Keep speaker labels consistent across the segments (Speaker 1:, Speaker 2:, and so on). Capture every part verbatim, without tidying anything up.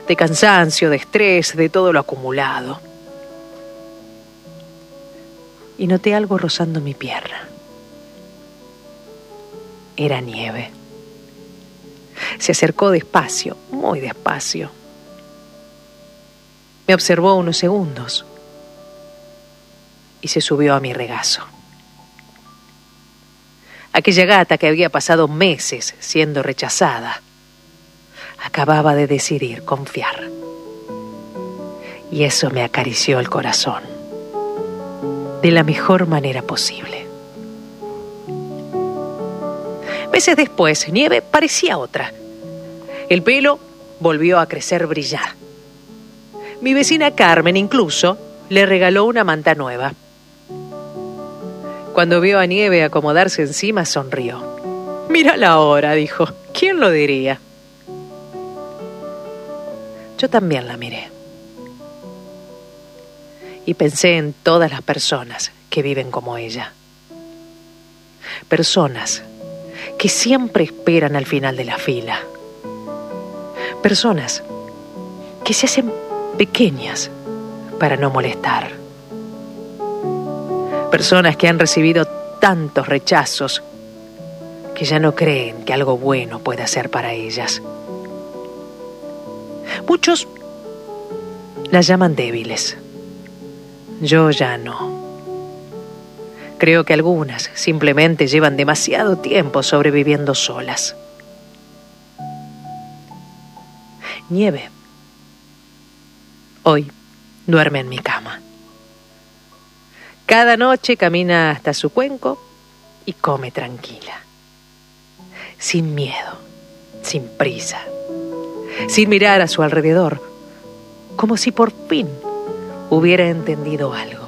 Speaker 1: de cansancio, de estrés, de todo lo acumulado. Y noté algo rozando mi pierna. Era nieve. Se acercó despacio, muy despacio. Me observó unos segundos y se subió a mi regazo. Aquella gata que había pasado meses siendo rechazada acababa de decidir confiar. Y eso me acarició el corazón de la mejor manera posible. Meses después, Nieve parecía otra. El pelo volvió a crecer brillar. Mi vecina Carmen incluso le regaló una manta nueva. Cuando vio a Nieve acomodarse encima, sonrió. «Mírala ahora», dijo. «¿Quién lo diría?». Yo también la miré. Y pensé en todas las personas que viven como ella. Personas que siempre esperan al final de la fila. Personas que se hacen pequeñas para no molestar. Personas que han recibido tantos rechazos que ya no creen que algo bueno pueda ser para ellas. Muchos las llaman débiles. Yo ya no. Creo que algunas simplemente llevan demasiado tiempo sobreviviendo solas. Nieve hoy duerme en mi cama. Cada noche camina hasta su cuenco y come tranquila, sin miedo, sin prisa, sin mirar a su alrededor, como si por fin hubiera entendido algo.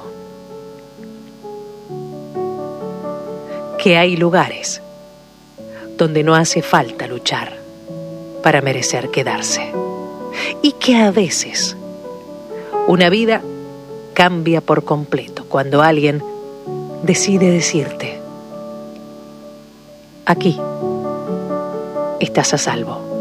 Speaker 1: Que hay lugares donde no hace falta luchar para merecer quedarse. Y que a veces una vida cambia por completo cuando alguien decide decirte: aquí estás a salvo.